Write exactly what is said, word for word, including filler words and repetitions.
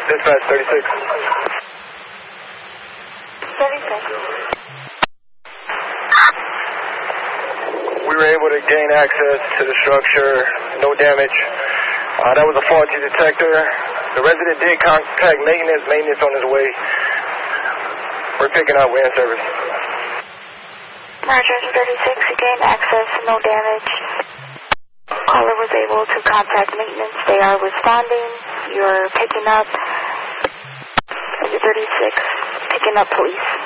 Dispatch thirty-six. thirty-six. We were able to gain access to the structure, no damage. Uh, that was a faulty detector. The resident did contact maintenance, maintenance on his way. We're picking up, we're in service. Roger, thirty-six, you gained access, no damage. Caller was able to contact maintenance, they are responding. You're picking up, thirty-six, picking up police.